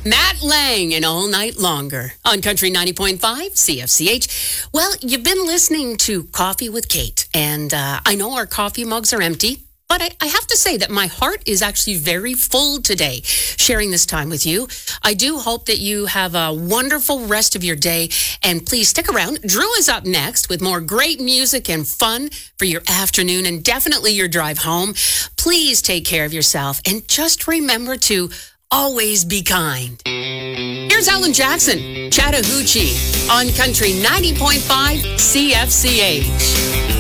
Matt Lang and All Night Longer on Country 90.5 CFCH. Well, you've been listening to Coffee with Kate, and I know our coffee mugs are empty, but I have to say that my heart is actually very full today sharing this time with you. I do hope that you have a wonderful rest of your day, and please stick around. Drew is up next with more great music and fun for your afternoon and definitely your drive home. Please take care of yourself, and just remember to always be kind. Here's Alan Jackson, Chattahoochee on Country 90.5 CFCH.